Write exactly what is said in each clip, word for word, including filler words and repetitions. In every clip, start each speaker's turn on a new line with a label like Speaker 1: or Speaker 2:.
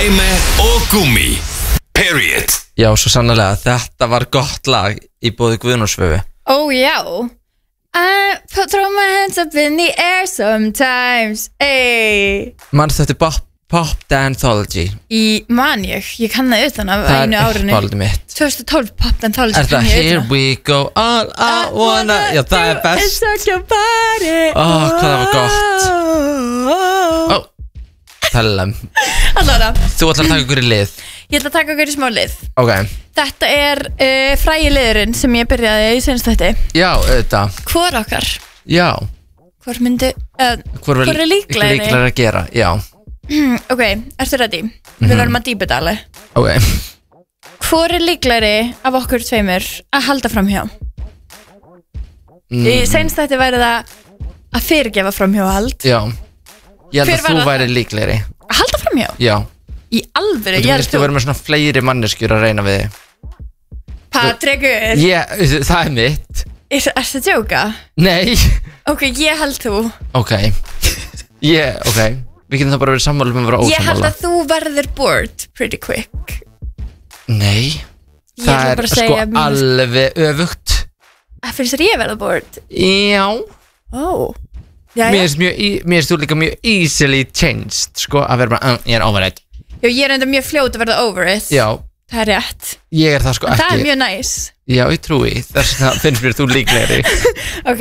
Speaker 1: Steimi og Gumi. Period.
Speaker 2: Já, svo sannlega, þetta var gott lag í boði Guðnórsvöfu.
Speaker 3: Ó, já. I throw my hands up in the air sometimes. Ey.
Speaker 2: Man, þetta er pop, pop Danthology.
Speaker 3: Í man ég, ég kann það utan af
Speaker 2: Það
Speaker 3: einu
Speaker 2: er
Speaker 3: árinu.
Speaker 2: uppáhaldið mitt.
Speaker 3: tvö þúsund og tólf Pop Danthology.
Speaker 2: Er það Here we go, all I wanna. Já, það er best.
Speaker 3: It's such a body.
Speaker 2: Ó, hvað það var gott. Ó, tellum.
Speaker 3: Allavega.
Speaker 2: Þú ætlar að taka ykkur í lið.
Speaker 3: Ég ætla að taka okkur í smá lið.
Speaker 2: Ok.
Speaker 3: Þetta er uh, frægi liðurinn sem ég byrjaði í senst þetta.
Speaker 2: Já, auðvitað.
Speaker 3: Hvor okkar?
Speaker 2: Já.
Speaker 3: Hvor myndi, uh,
Speaker 2: Hvor
Speaker 3: hvor er líklegri?
Speaker 2: Líklegri að gera, já.
Speaker 3: Ok, ertu ready?
Speaker 2: Mhm.
Speaker 3: Við verðum að dýpa þetta alveg.
Speaker 2: Ok.
Speaker 3: Hvor er líklegri af okkur tveimur að halda framhjá?
Speaker 2: Mm.
Speaker 3: Í senst þetta væri það að fyrirgefa framhjáhald.
Speaker 2: Já. Ég held
Speaker 3: Hver
Speaker 2: að
Speaker 3: var
Speaker 2: þú
Speaker 3: það?
Speaker 2: væri líklegri.
Speaker 3: Að halda framhjá?
Speaker 2: Já.
Speaker 3: Í alvöru,
Speaker 2: Þú
Speaker 3: ég
Speaker 2: veist, þú verður með svona fleiri manneskjur að reyna við þig.
Speaker 3: Patrikur,
Speaker 2: Ég, það er mitt.
Speaker 3: er þetta að djóka?
Speaker 2: Nei.
Speaker 3: Ok, ég held þú.
Speaker 2: Ok. Ég, ok. Við getum það bara verið sammála um að vera ósammála.
Speaker 3: Ég held að þú verður bored pretty quick.
Speaker 2: Nei.
Speaker 3: Ég
Speaker 2: Það
Speaker 3: ætla
Speaker 2: er
Speaker 3: bara að
Speaker 2: sko
Speaker 3: segja mínu-
Speaker 2: alveg öfugt.
Speaker 3: Að finnst þér ég verða bored?
Speaker 2: Já.
Speaker 3: Ó, já,
Speaker 2: Mér
Speaker 3: já.
Speaker 2: finnst mjög, í- mér finnst þú líka mjög easily changed, sko, að vera bara, uh, ég er over it.
Speaker 3: Já, ég er enda mjög fljót að verða over it.
Speaker 2: Já,
Speaker 3: Það er rétt.
Speaker 2: ég er það sko
Speaker 3: En
Speaker 2: ekki.
Speaker 3: það er mjög næs.
Speaker 2: Já, ég trúi, þess að finnst mér þú líklegri.
Speaker 3: Ok,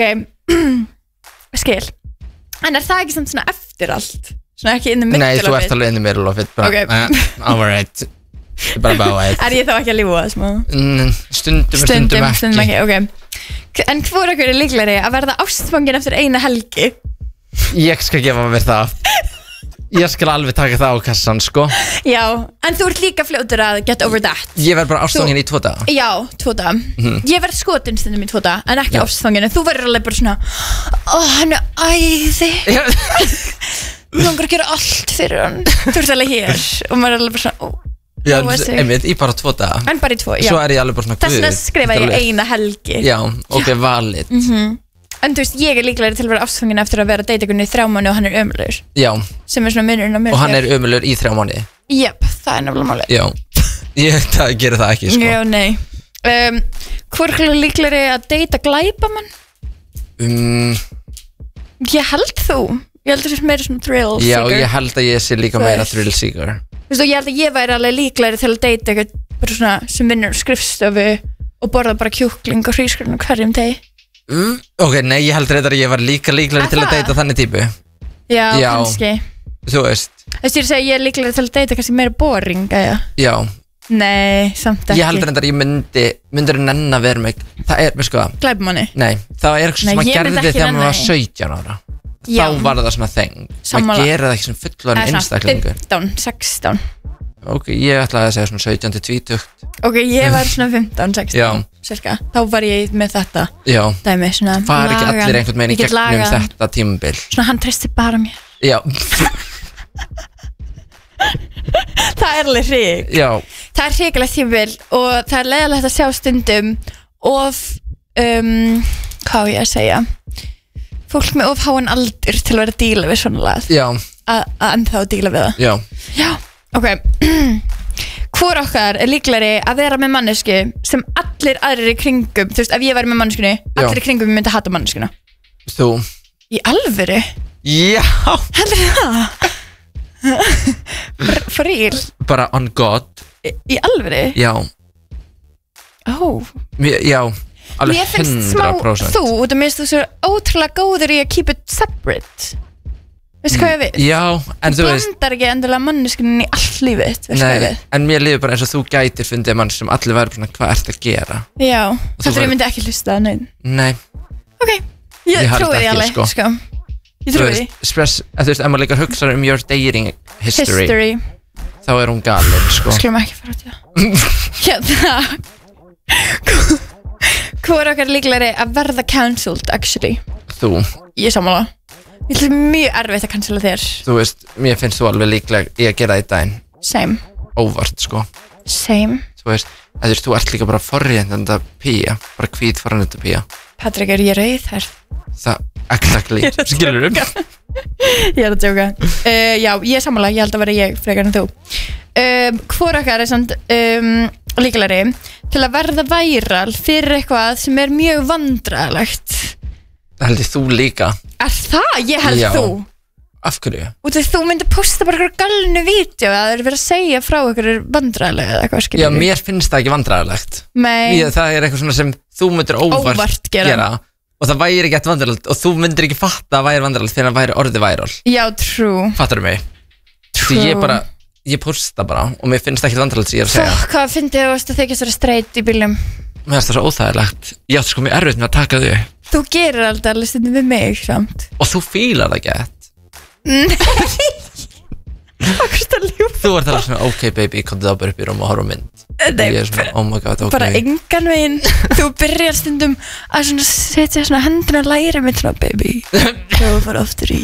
Speaker 3: skil. En er það ekki samt svona eftir allt? Svona ekki inn í
Speaker 2: Nei,
Speaker 3: middle
Speaker 2: þú
Speaker 3: of
Speaker 2: ert
Speaker 3: it?
Speaker 2: alveg inn í middle of it, bara,
Speaker 3: Ok.
Speaker 2: uh, over it. Ég er bara about it.
Speaker 3: Er ég þá ekki að lífa það smá?
Speaker 2: Mm, Stundum, er stundum ekki.
Speaker 3: stundum ekki, ok. K- En hvor okkur er líklegri að verða ástfangin eftir eina helgi?
Speaker 2: Ég skal gefa mér það. Ég skal alveg taka það á kassan, sko.
Speaker 3: Já, en þú ert líka fljótur að get over that.
Speaker 2: Ég verð bara ástfangin í tvo daga.
Speaker 3: Já, tvo daga.
Speaker 2: Mhm.
Speaker 3: Ég verð skotin stundum í tvo daga, en ekki
Speaker 2: Já.
Speaker 3: ástfangin. En þú verður alveg bara svona, ó, hann er æði. Þú langar að gera allt fyrir hann. Þú ert alveg hér og maður er alveg bara svona, ó.
Speaker 2: Já,
Speaker 3: Róa sig.
Speaker 2: einmitt, í bara tvo daga.
Speaker 3: En bara í tvo, já.
Speaker 2: Svo er ég alveg bara svona
Speaker 3: Þess vegna
Speaker 2: guð,
Speaker 3: skrifa
Speaker 2: þetta er
Speaker 3: ég
Speaker 2: alveg-
Speaker 3: eina helgi.
Speaker 2: Já, ok, valid.
Speaker 3: Mhm. En þú veist, ég er líklegri til að vera ástfangin eftir að vera að deyta ykkur í þrjá mánu og hann er ömulegur.
Speaker 2: Já,
Speaker 3: Sem er svona munurinn á mér.
Speaker 2: og hann er ömulur í þrjá mánuði.
Speaker 3: Jöp, það er nefnilega máli.
Speaker 2: Já, ég það gerir það ekki, sko.
Speaker 3: Já, nei. Um, hvor er líklegri að deyta glæpamann?
Speaker 2: um,
Speaker 3: Ég held þú. Ég held þú sést meira svona thrill
Speaker 2: Já,
Speaker 3: seeker.
Speaker 2: ég held að ég sé líka
Speaker 3: Þú
Speaker 2: meira
Speaker 3: veist.
Speaker 2: thrill seeker.
Speaker 3: Þú veist, og ég held að ég væri alveg líklegri til að deyta eitthvað bara svona sem vinnur á skrifstofu og borða bara kjúkling og hrísgrjón hverjum degi.
Speaker 2: mm, Ok, nei, ég held reyndar að ég var líka líklegri
Speaker 3: Er
Speaker 2: til að
Speaker 3: það?
Speaker 2: deyta þannig típu.
Speaker 3: Já,
Speaker 2: Já.
Speaker 3: kannski.
Speaker 2: Þú veist,
Speaker 3: Þú veist, ég er að segja ég er líklegri til að deyta kannski meira boring, eða?
Speaker 2: já.
Speaker 3: Nei, samt ekki.
Speaker 2: Ég held reyndar að ég myndi, myndir nenn að vera mig. Það er, veist hvað,
Speaker 3: Glæpamanni.
Speaker 2: nei, það er eitthvað sem
Speaker 3: Nei,
Speaker 2: maður
Speaker 3: ég myndi
Speaker 2: gerði
Speaker 3: ekki
Speaker 2: þegar maður
Speaker 3: nenna
Speaker 2: var
Speaker 3: því.
Speaker 2: sautján ára.
Speaker 3: Já.
Speaker 2: Þá var það svona þeng.
Speaker 3: Sammála.
Speaker 2: Maður gerir það ekki sem
Speaker 3: Eða
Speaker 2: fullorðin
Speaker 3: svona
Speaker 2: einstaklingur.
Speaker 3: fimmtán, sextán.
Speaker 2: Ok, ég ætlaði að segja svona sautján til tvítugt.
Speaker 3: Ok, ég var svona fimmtán, sextán.
Speaker 2: Já.
Speaker 3: Cirka. Þá var ég með þetta
Speaker 2: Já,
Speaker 3: dæmi, svona
Speaker 2: far ekki
Speaker 3: lagan-
Speaker 2: allir einhvern veginn í
Speaker 3: ég get
Speaker 2: gegnum
Speaker 3: lagað-
Speaker 2: þetta tímabil.
Speaker 3: Svona hann treysti bara mér.
Speaker 2: Já,
Speaker 3: Það er alveg hrig.
Speaker 2: já,
Speaker 3: Það er hrigilegt tímabil og það er leiðilegt að sjá stundum of um, hvað á ég að segja fólk með of háan aldur til að vera að díla við svona lag
Speaker 2: já,
Speaker 3: að að ennþá að díla við það.
Speaker 2: já.
Speaker 3: Já, ok. Hvor okkar er líklegri að vera með mannesku sem allir aðrir í kringum, þú veist, ef ég væri með manneskunni, allir í kringum myndi hata manneskuna.
Speaker 2: Þú.
Speaker 3: Í alvöru?
Speaker 2: Já.
Speaker 3: Heldur það? For- For real?
Speaker 2: Bara on God.
Speaker 3: Í, í alvöru?
Speaker 2: Já,
Speaker 3: Ó.
Speaker 2: mér, já, alveg
Speaker 3: Mér finnst smá
Speaker 2: hundrað prósent.
Speaker 3: þú, út af mér finnst þú svo ótrúlega góður í að keep it separate. Veistu hvað ég við?
Speaker 2: Já, en þú veist,
Speaker 3: Blandar ekki endilega manneskunni í allt lífið, veistu hvað ég
Speaker 2: nei,
Speaker 3: við?
Speaker 2: en mér líður bara eins og þú gætir fundið mann sem allir væri svona, hvað ert að gera?
Speaker 3: Já,
Speaker 2: þú
Speaker 3: þetta
Speaker 2: væri-
Speaker 3: ég myndi ekki hlusta að neinn.
Speaker 2: Nei,
Speaker 3: Ok, ég,
Speaker 2: Ég held
Speaker 3: trúi því
Speaker 2: ekki,
Speaker 3: alveg,
Speaker 2: sko.
Speaker 3: sko. Ég
Speaker 2: þú
Speaker 3: trúi því.
Speaker 2: veist, spes, að þú veist, ef maður líka hugsa um your dating history,
Speaker 3: History,
Speaker 2: þá er hún galin, sko.
Speaker 3: skulum ekki fara út í það. Hérna, hvor okkar er líklegri að verða cancelled, actually?
Speaker 2: Þú,
Speaker 3: Ég er sammála. Ég ætla mjög erfitt að cancella þér.
Speaker 2: þú veist, mér finnst þú alveg líkleg í að gera það í daginn,
Speaker 3: Same,
Speaker 2: óvart, sko.
Speaker 3: same.
Speaker 2: Þú veist, að þú veist, þú ert líka bara forréttenda pía, bara hvít forréttenda pía.
Speaker 3: Patrik, er ég rauð þær?
Speaker 2: Það, exactly, skilur um.
Speaker 3: Ég er að djóka. uh, Já, ég er sammála, ég held að vera ég frekar en þú. um, Hvor okkar er samt um, líklegri til að verða væral fyrir eitthvað sem er mjög vandræðalegt?
Speaker 2: Heldur þú líka?
Speaker 3: Er það? Ég held
Speaker 2: Já.
Speaker 3: þú
Speaker 2: Af hverju?
Speaker 3: Út af þú myndir posta bara eitthvað galnu vídeo að það er verið að segja frá eitthvað vandræðalega eða eitthvað
Speaker 2: Já,
Speaker 3: skilur
Speaker 2: mér finnst það ekki vandræðalegt
Speaker 3: Nei,
Speaker 2: Ég, Það er eitthvað svona sem þú myndir óvart,
Speaker 3: Óvart gera.
Speaker 2: Og það væri ekki eitthvað vandræðalegt Og þú myndir ekki fatta að væri vandræðalegt Þegar það væri orðið væral
Speaker 3: já, true
Speaker 2: Fattar mig?
Speaker 3: True.
Speaker 2: Því ég bara, ég posta bara Og mér finnst ekki vandræðalegt sem ég er að segja
Speaker 3: Fokk, hvað fyndið þú veist að þykist vera straight í bílum
Speaker 2: Mér finnst það svo óþægilegt Ég átti sko mjög erfitt með að taka þau
Speaker 3: Þú gerir alltaf alveg stundum við mig samt
Speaker 2: Og þú fílar það gett
Speaker 3: Akkur stað ljúf
Speaker 2: Þú ert alveg svona, ok baby, komdu þá bara upp í rúm og horfa á mynd Og
Speaker 3: Nei,
Speaker 2: ég er svona, oh my god, ok
Speaker 3: bara engan veginn Þú byrjar stundum að svona setja svona hendina á læri mitt svona baby Þú fara aftur í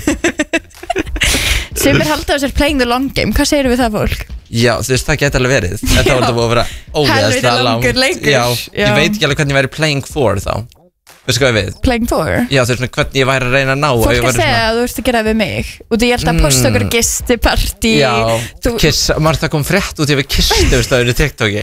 Speaker 3: Sumir halda á sér playing the long game. Hvað segir við það fólk?
Speaker 2: Já, þú veist, það geti alveg verið En þá er þetta búið að vera ógeðslega
Speaker 3: Helviti
Speaker 2: langt
Speaker 3: langur leikur.
Speaker 2: Já,
Speaker 3: Já.
Speaker 2: ég veit ekki alveg hvernig ég væri playing for þá Veistu hvað ég við?
Speaker 3: Playing for?
Speaker 2: Já, þú veist svona hvernig ég væri að reyna að ná ef
Speaker 3: Fólk
Speaker 2: ég
Speaker 3: að
Speaker 2: væri
Speaker 3: segja
Speaker 2: svona-
Speaker 3: að þú ert að gera við mig og þú ég held að posta okkur gistipartí
Speaker 2: Já,
Speaker 3: þú...
Speaker 2: kiss, maður það kom frétt út yfir kistu stöðinu TikToki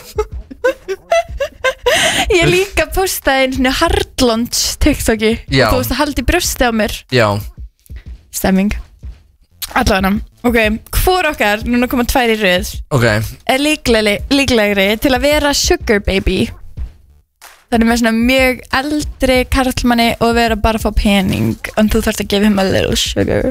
Speaker 3: Ég líka postaði einu svona hardlaunch TikToki
Speaker 2: Já.
Speaker 3: og þú veist að haldi brjósti á mér
Speaker 2: Já,
Speaker 3: Stemming Allavega, ok, hvor okkar, núna koma tvær í röð
Speaker 2: ok
Speaker 3: er líklegri, líklegri til að vera sugar baby Þannig með svona mjög eldri karlmanni og vera bara að fá pening en þú þarfst að gefa him a little sugar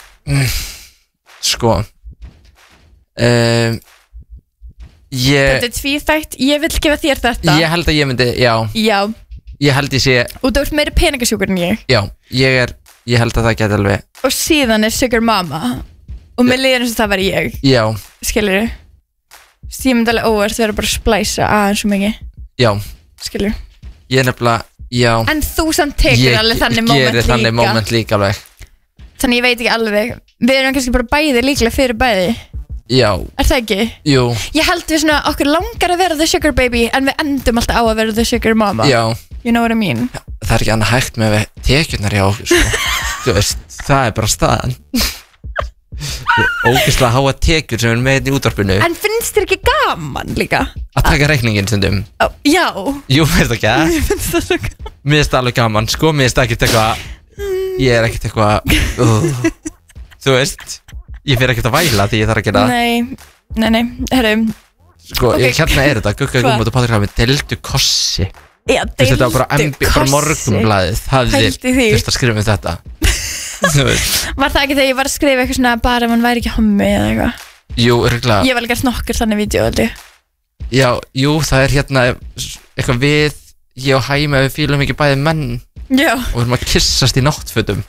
Speaker 2: Sko um, Ég
Speaker 3: Þetta er tvíþætt, ég vil gefa þér þetta
Speaker 2: Ég held að ég myndi, já
Speaker 3: Já,
Speaker 2: Ég held ég sé,
Speaker 3: og þú ert meiri peningasjúkur en ég
Speaker 2: já Ég er, ég held að það geti alveg
Speaker 3: og síðan er sugar mama og mér líður eins og það var ég
Speaker 2: Já,
Speaker 3: skilur þú ég myndi alveg óvart vera bara að splæsa aðeins svo mikið
Speaker 2: já
Speaker 3: skilur
Speaker 2: Ég er nefnilega, já
Speaker 3: en þú samt tekur alveg þannig moment
Speaker 2: Ég gerir þannig
Speaker 3: líka
Speaker 2: moment líka alveg
Speaker 3: þannig ég veit ekki alveg við erum kannski bara bæði líklega fyrir bæði
Speaker 2: Já,
Speaker 3: er það ekki?
Speaker 2: jú,
Speaker 3: Ég held við svona okkur langar að vera the sugar baby en við endum alltaf á að vera the sugar mama
Speaker 2: já
Speaker 3: you know what I mean
Speaker 2: Það er ekki annað hægt með við tekjurnar hjá okkur sko. Þú veist, það er bara staðan Ógeðslega háa tekjur sem við erum með hérna í útvarpinu
Speaker 3: en finnst þér ekki gaman líka?
Speaker 2: Að taka reikningin stundum
Speaker 3: Ó, já
Speaker 2: Jú, veist ekki að
Speaker 3: Mér finnst það svo gaman
Speaker 2: Mér finnst það alveg gaman, sko, mér finnst það ekkert eitthvað Ég er ekkert eitthvað uh, Þú veist Ég fyrir ekkert að væla því ég þarf að gera það.
Speaker 3: Nei, nei, nei, herru
Speaker 2: Sko,
Speaker 3: Ok.
Speaker 2: ég, hérna er þetta, Gugga
Speaker 3: Hvað?
Speaker 2: Guðmund og Patrik Hafið Deildu kossi
Speaker 3: Já,
Speaker 2: Þú veist, þetta var bara,
Speaker 3: deildu
Speaker 2: M B, bara
Speaker 3: kossi.
Speaker 2: morgunblaðið Hafði
Speaker 3: Pældi því.
Speaker 2: þurft að skrifa um þetta Þú veist
Speaker 3: Var það ekki þegar ég var að skrifa eitthvað svona bara ef hann væri ekki hommi eða eitthvað?
Speaker 2: Jú, örgulega
Speaker 3: Ég var líka snokkur þannig vídeo held ég.
Speaker 2: Já, jú, það er hérna eitthvað við, ég og Hæmi við fílum ekki bæði menn
Speaker 3: Já
Speaker 2: og við erum að kissast í náttfötum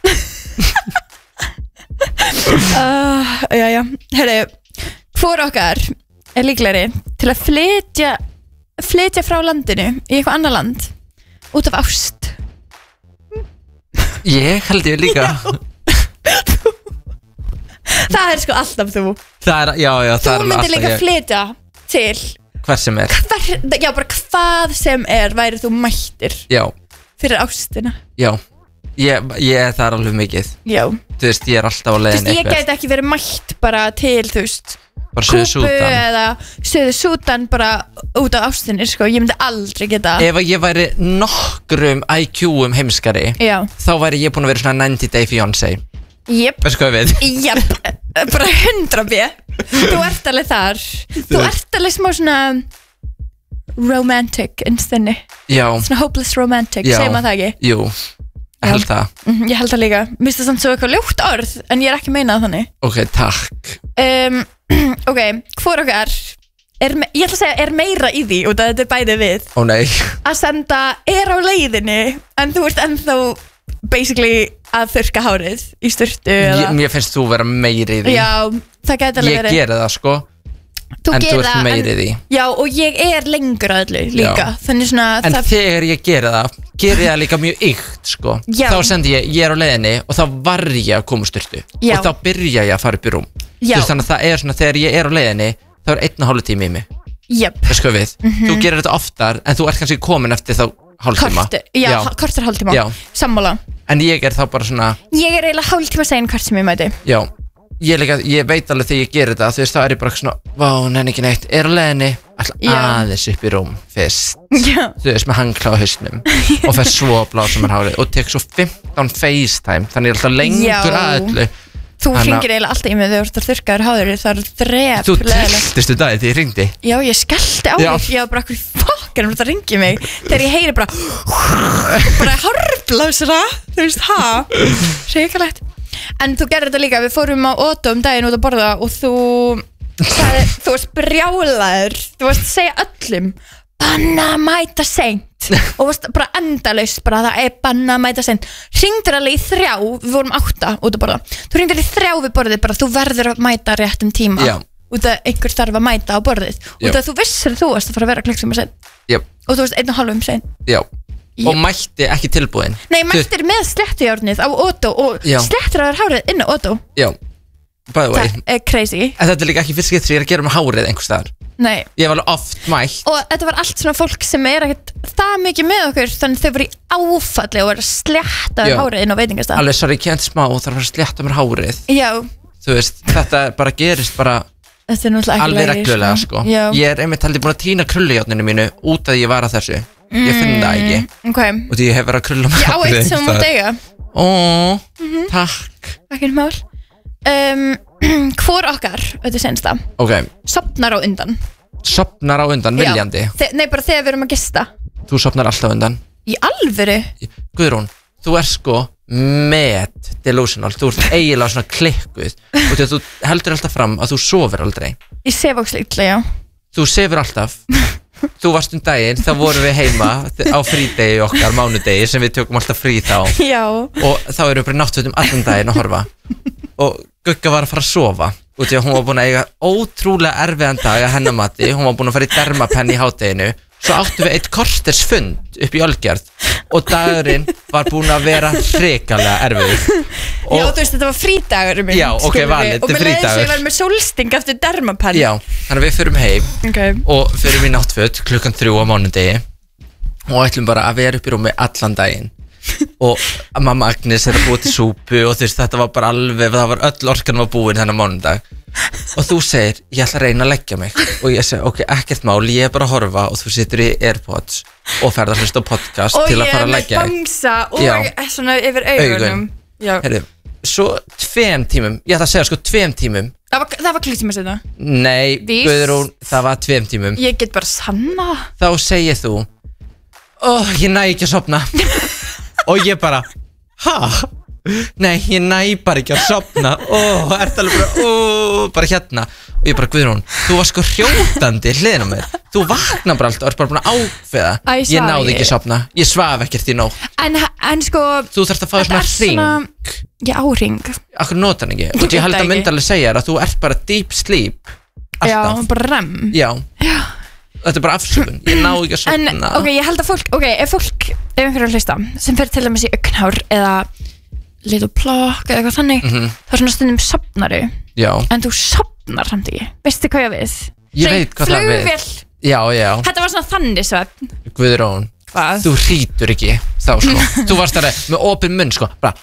Speaker 3: uh, Já, já, herru hvor okkar er líklegri til að flytja flytja frá landinu í eitthvað annað land út af ást
Speaker 2: Ég held ég líka
Speaker 3: Það er sko alltaf þú
Speaker 2: Það er, já, já, það
Speaker 3: Þú
Speaker 2: er
Speaker 3: myndir líka
Speaker 2: ég,
Speaker 3: flytja til
Speaker 2: hver sem er
Speaker 3: hver, Já, bara hvað sem er væri þú mættir
Speaker 2: Já,
Speaker 3: fyrir ástina
Speaker 2: já Ég, ég það er alveg mikið
Speaker 3: Já
Speaker 2: Þú veist, ég er alltaf á
Speaker 3: Þú
Speaker 2: leiðin
Speaker 3: veist, ég gæti ekki verið mætt bara til, þú veist
Speaker 2: Bara Suður
Speaker 3: Kúbu
Speaker 2: Súdan
Speaker 3: eða Suður Súdan bara út af ástinni, sko, ég myndi aldrei geta
Speaker 2: Ef að ég væri nokkrum I Q-um heimskari
Speaker 3: Já,
Speaker 2: Þá væri ég búin að vera svona ninety day fiancé
Speaker 3: jöp,
Speaker 2: Veistu hvað ég veit?
Speaker 3: jöp, bara hundra b Þú ert alveg þar Þú ert alveg smá svona romantic innstinni
Speaker 2: Já,
Speaker 3: Svona hopeless romantic,
Speaker 2: Já.
Speaker 3: segir maður það ekki?
Speaker 2: jú, ég held það
Speaker 3: Mhm, Ég held það líka, mér finnst það samt svo eitthvað ljótt orð en ég er ekki að meina það þannig
Speaker 2: Ok, takk
Speaker 3: um, Ok, hvor okkar er, me- ég ætla að segja er meira í því út af þetta er bæði við
Speaker 2: Ó nei
Speaker 3: að senda er á leiðinni en þú ert ennþá basically að þurrka hárið í sturtu
Speaker 2: ég,
Speaker 3: eða
Speaker 2: Mér finnst þú vera meiri í því
Speaker 3: Já, það gæti alveg
Speaker 2: Ég
Speaker 3: verið
Speaker 2: geri það sko
Speaker 3: Þú
Speaker 2: En þú
Speaker 3: gerir
Speaker 2: ert
Speaker 3: það,
Speaker 2: meiri í því
Speaker 3: Já, og ég er lengur að öllu líka
Speaker 2: Já.
Speaker 3: Þannig svona
Speaker 2: En
Speaker 3: það,
Speaker 2: þegar ég geri það Geri það líka mjög ykt sko
Speaker 3: Já.
Speaker 2: Þá sendi ég, ég er á leiðinni Og þá var ég að koma úr styrtu
Speaker 3: Já.
Speaker 2: Og þá byrja ég að fara upp í rúm
Speaker 3: Já.
Speaker 2: Þú veist, Þannig að það er svona Þegar ég er á leiðinni Þá er einn og hálfu tími í mig
Speaker 3: jöp,
Speaker 2: Veistu hvað við Þú gerir þetta oftar En þú ert kannski komin eftir þá hálftíma
Speaker 3: kortur Já,
Speaker 2: Já.
Speaker 3: kortur hálftíma
Speaker 2: Já.
Speaker 3: Sammála
Speaker 2: En ég er þá bara svona
Speaker 3: Ég er eiginlega hálftíma sein hvert sem ég mæti
Speaker 2: Já ég, líka, ég veit alveg þegar ég gerir þetta, þú veist, þá er ég bara svona, vá, nenni ekki neitt, er á leiðinni, alltaf aðeins upp í rúm fyrst,
Speaker 3: Já.
Speaker 2: þú veist, með hangla á hausnum og fer svo að blása mér hárið og tek svo fimmtán FaceTime, þannig ég er alltaf lengur að öllu.
Speaker 3: Þú
Speaker 2: Hanna,
Speaker 3: hringir eiginlega alltaf í mig þegar þú ert að þurrkaður háður, það er drep
Speaker 2: þú trilltistu daginn þegar ég hringdi.
Speaker 3: Já, ég skellti á
Speaker 2: Já.
Speaker 3: þig, ég var bara okkur fokkar um þetta að ringi mig þegar ég heyri bara bara hárblásra, þú veist, ha hrikalegt. En þú gerði þetta líka, við fórum á Otto um daginn út að borða og þú sagði, þú varst brjálaður, þú varst að segja öllum banna að mæta seint og varst bara endalaust bara það er banna að mæta seint. Hringdir alveg í þrjá, við vorum átta út að borða, þú hringdir í þrjá við borðið bara þú verður að mæta rétt um tíma.
Speaker 2: Já.
Speaker 3: Út að einhver þarf að mæta á borðið út
Speaker 2: Já.
Speaker 3: að þú vissir þú varst að fara að vera klukkstíma seint
Speaker 2: Já.
Speaker 3: og þú varst einn og hálfum seint.
Speaker 2: Já.
Speaker 3: Ég-
Speaker 2: Og mætti ekki tilbúin.
Speaker 3: Nei, mættir með sléttujárnið á Otto og
Speaker 2: Já.
Speaker 3: sléttir að vera hárið inn á Otto.
Speaker 2: Já, by the way.
Speaker 3: Það er crazy.
Speaker 2: En þetta er líka ekki fyrst skipt sem ég er að gera með hárið einhvers staðar.
Speaker 3: Nei.
Speaker 2: Ég hef alveg oft mætt.
Speaker 3: Og þetta var allt svona fólk sem er ekkert það mikið með okkur, þannig þau voru í áfalli og voru að slétta
Speaker 2: Já.
Speaker 3: hárið inn á veitingastað.
Speaker 2: Alveg, sorry, ég kent smá og þarf að fara að slétta mér hárið.
Speaker 3: Já,
Speaker 2: Þú veist, þetta bara gerist bara
Speaker 3: þetta er náttúrulega ekki
Speaker 2: alveg
Speaker 3: lagi,
Speaker 2: reglulega, sko.
Speaker 3: Já.
Speaker 2: Ég er einmitt haldið búin að týna krullujárninu mínu út að ég var að þessu. Ég finn það ekki.
Speaker 3: Ok,
Speaker 2: Og því ég hef verið að krulla mér
Speaker 3: ég á
Speaker 2: hárið
Speaker 3: eitt sem þú
Speaker 2: einhvers
Speaker 3: mátt
Speaker 2: staðar.
Speaker 3: eiga.
Speaker 2: Ó, takk.
Speaker 3: Ekki mál. Um, hvor okkar, þetta er sensta,
Speaker 2: Ok,
Speaker 3: sopnar á undan.
Speaker 2: sopnar á undan viljandi.
Speaker 3: Já. Þe- Nei, bara þegar við erum að gista.
Speaker 2: Þú sopnar alltaf undan.
Speaker 3: Í alvöru?
Speaker 2: Guðrún, þú er sko met delusional, þú ert eiginlega svona klikkuð og því að þú heldur alltaf fram að þú sofir aldrei.
Speaker 3: Ég sef ókslega illa, já.
Speaker 2: Þú sefur alltaf. Þú varst um daginn, þá vorum við heima á frídegi okkar, mánudegi sem við tökum alltaf frí þá
Speaker 3: Já.
Speaker 2: og þá erum við bara í náttfötum allan daginn að horfa og Gugga var að fara að sofa og því að hún var búin að eiga ótrúlega erfiðan dag að hennar mati, hún var búin að fara í dermapenn í hádeginu, svo áttum við eitt korters fund upp í Ölgerð og dagurinn var búin að vera hrikalega erfiður.
Speaker 3: Já, þú veist, þetta var frídagur minn,
Speaker 2: Já, ok,
Speaker 3: skilurðu.
Speaker 2: valið, þetta er
Speaker 3: Og mér leiði þess að
Speaker 2: frídagur.
Speaker 3: ég var með sólsting eftir dermapenn.
Speaker 2: Já, þannig að við förum heim
Speaker 3: Ok.
Speaker 2: og förum í náttföt klukkan þrjú á mánudegi og ætlum bara að vera upp í rúmi allan daginn og mamma Agnes er að búa til súpu og þú veist, þetta var bara alveg, það var öll orkan var búin þennan mánudag og þú segir, ég ætla að reyna að leggja mig og ég segi, ok, ekkert mál, ég er bara að horfa og þú situr í Airpods og ferð að hlusta á podcast
Speaker 3: Og
Speaker 2: til
Speaker 3: ég
Speaker 2: að fara
Speaker 3: er
Speaker 2: að
Speaker 3: með
Speaker 2: leggja þig.
Speaker 3: bangsa og
Speaker 2: Já.
Speaker 3: svona yfir augunum.
Speaker 2: Augun.
Speaker 3: Já.
Speaker 2: Heyrðu, svo tveim tímum, ég ætla að segja sko tveim tímum,
Speaker 3: Það var, það var klukkutíma setna.
Speaker 2: nei,
Speaker 3: Víst.
Speaker 2: Guðrún, það var tveim tímum,
Speaker 3: Ég get bara sanna.
Speaker 2: þá segir þú, ó, ég næ ekki að sofna og ég bara, ha? Nei, ég næ bara ekki að sofna. Ó, ert alveg bara, ó, bara hérna. Og ég bara, Guðrún, þú var sko hrjótandi hliðin á mér. Þú vakna bara alltaf, ert bara búin að ákveða.
Speaker 3: Æ, ég
Speaker 2: Ég
Speaker 3: svaf
Speaker 2: náði ekki
Speaker 3: ekki.
Speaker 2: að sofna, ég svaf ekkert í nótt.
Speaker 3: En, en sko,
Speaker 2: Þú þarft að fá
Speaker 3: þetta
Speaker 2: svona
Speaker 3: er
Speaker 2: hring.
Speaker 3: svona, ég áring.
Speaker 2: Akkur nota hann ekki. Og ég held
Speaker 3: veit
Speaker 2: að
Speaker 3: það
Speaker 2: myndi
Speaker 3: ekki.
Speaker 2: alveg segja þér að þú ert bara deep sleep.
Speaker 3: Já,
Speaker 2: Alltaf.
Speaker 3: bara rem.
Speaker 2: Já. Þetta er bara afsökun, ég náði ekki að
Speaker 3: En,
Speaker 2: sofna.
Speaker 3: ok, ég held að fólk, ok, ef fólk, ef einhverju að hlusta, sem fer til dæmis í augnhár eða little plokk eða eitthvað þannig,
Speaker 2: Mhm.
Speaker 3: þá er svona stundum sopnaru,
Speaker 2: Já,
Speaker 3: en þú sopnar samt ekki. Veistu hvað ég á við?
Speaker 2: Ég veit hvað það er við.
Speaker 3: Flugvél.
Speaker 2: já, já.
Speaker 3: Þetta var svona þannig svefn.
Speaker 2: Guðrún,
Speaker 3: Hvað?
Speaker 2: þú hrýtur ekki þá sko, þú varst þar með opin munn sko, bara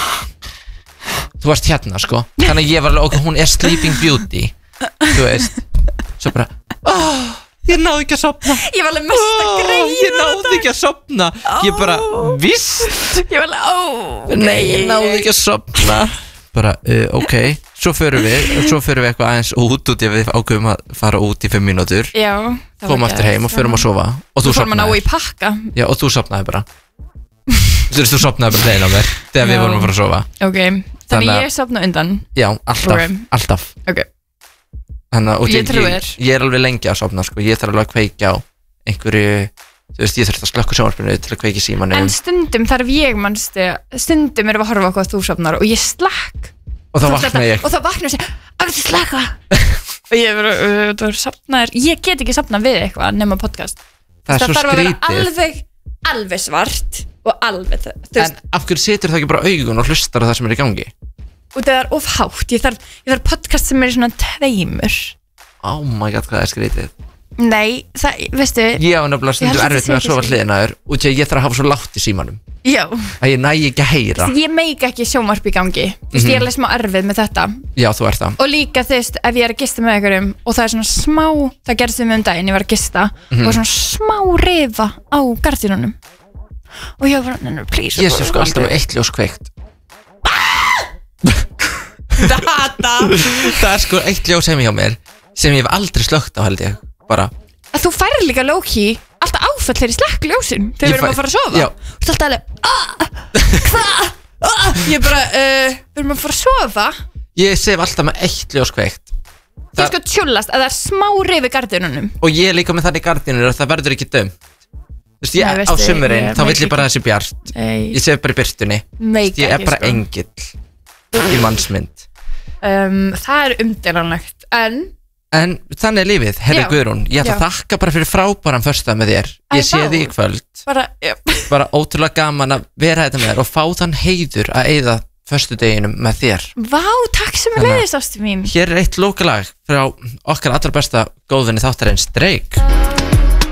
Speaker 2: þú varst hérna sko, þannig að ég var alveg, ok, hún er sleeping beauty, þú veist, svo bara oh, ég náði ekki að sofna,
Speaker 3: Ég var alveg mest að
Speaker 2: oh,
Speaker 3: greiða
Speaker 2: ég náði ekki að sofna, ég bara, víst,
Speaker 3: Ég var alveg, ó,
Speaker 2: nei, ég náði ekki að sofna, bara, uh, ok, svo förum við, svo förum við eitthvað aðeins út, út, við ákveðum að fara út í fimm mínútur,
Speaker 3: Já. það
Speaker 2: komum
Speaker 3: var
Speaker 2: aftur heim og förum að sofa, og þú
Speaker 3: Þú fórum að ná
Speaker 2: sofnaði.
Speaker 3: í pakka.
Speaker 2: Já, og þú sopnaði bara Þú veist, þú sopnaði bara hlegin á mér þegar við
Speaker 3: Já.
Speaker 2: vorum að fara að sofa.
Speaker 3: Ok,
Speaker 2: Þannig
Speaker 3: þannig
Speaker 2: að-
Speaker 3: ég sopna undan.
Speaker 2: Já, alltaf,
Speaker 3: Ok.
Speaker 2: alltaf
Speaker 3: Ok,
Speaker 2: Þannig að og
Speaker 3: Ég
Speaker 2: ég,
Speaker 3: trúi
Speaker 2: ég,
Speaker 3: þér.
Speaker 2: ég er alveg lengi að sopna sko. Ég þarf alveg að kveikja á einhverju Þú veist, ég þarf að slökka sjónvarpinu til að kveikja í símanum
Speaker 3: en stundum þarf ég mannstu, stundum erum við að horfa á hvað þú sopnar og ég slakk.
Speaker 2: Og þá
Speaker 3: Þú
Speaker 2: vakna
Speaker 3: slaknar-
Speaker 2: ég
Speaker 3: Og þá vakna ég og segja, að þetta slaka. Og ég er uh, þú sopnar, ég get ekki sopna við eitthvað nema podcast.
Speaker 2: Það er svo
Speaker 3: þarf að vera
Speaker 2: skrítið
Speaker 3: alveg, alveg svart og alveg, þú þú
Speaker 2: En
Speaker 3: veist,
Speaker 2: af hverju situr það ekki bara augun og hlustar á það sem er í gangi?
Speaker 3: og það er of hátt. Ég þarf, ég þarf podcast sem er í svona tveimur.
Speaker 2: Oh my god, hvað það er skrítið
Speaker 3: Nei, það, veistu
Speaker 2: Ég á nefnilega
Speaker 3: Ég
Speaker 2: stundum
Speaker 3: held að
Speaker 2: erfitt
Speaker 3: það sé
Speaker 2: með að
Speaker 3: ekki
Speaker 2: sofa
Speaker 3: svo.
Speaker 2: hliðinaður og því að ég þarf að hafa svo látt í símanum
Speaker 3: Já,
Speaker 2: að ég næ ekki að heyra.
Speaker 3: ég meik ekki sjónvarp í gangi Þú veist, ég er alveg smá erfið með þetta
Speaker 2: Já, þú ert það.
Speaker 3: Og líka þú veist, ef ég er að gista með einhverjum og það er svona smá, það gerðist við mig um daginn, ég var að gista og var svona smá rifa á gardínunum og ég var bara, please
Speaker 2: Ég sé sko alltaf með eitt ljós kveikt.
Speaker 3: Data
Speaker 2: Það er sko eitt ljós heim hjá mér sem ég hef aldrei slögt á held ég bara.
Speaker 3: Að þú færir líka low-key alltaf áfall þegar ég slekk ljósin þegar
Speaker 2: Ég
Speaker 3: við erum
Speaker 2: fæ-
Speaker 3: að fara að sofa
Speaker 2: Já.
Speaker 3: Þú ert alltaf alveg, ah, hvað? Ah, ég bara, uh, við erum að fara að sofa
Speaker 2: Ég sef alltaf með eitt ljós kveikt
Speaker 3: Þú
Speaker 2: Það-
Speaker 3: sko tjúllast að það er smá rif í gardínunum
Speaker 2: og ég er líka með þannig gardínur að það verður ekki dömt. Þú veist, ég
Speaker 3: Nei,
Speaker 2: á
Speaker 3: veistu,
Speaker 2: sumurinn
Speaker 3: ég
Speaker 2: þá vill
Speaker 3: meik
Speaker 2: ég bara þessi bjart.
Speaker 3: Nei,
Speaker 2: Ég sef bara í byrtunni.
Speaker 3: meik
Speaker 2: Ég er
Speaker 3: ekki
Speaker 2: bara
Speaker 3: sko.
Speaker 2: engill í mannsmynd.
Speaker 3: um, Það er umdelanlegt En
Speaker 2: En þannig er lífið, herri
Speaker 3: Já.
Speaker 2: Guðrún. Ég ætla að
Speaker 3: Já.
Speaker 2: þakka bara fyrir frábæran föstudag með þér.
Speaker 3: Æ,
Speaker 2: Ég sé
Speaker 3: vá.
Speaker 2: þig í kvöld.
Speaker 3: bara, já
Speaker 2: Bara ótrúlega gaman að vera þetta með þér og fá þann heiður að eyða föstudeginum með þér.
Speaker 3: Vá, takk sem er
Speaker 2: Þannig að-
Speaker 3: leiðist ástu mín
Speaker 2: Hér er eitt lókalag frá okkar allra besta góðvinni þáttarins Drake.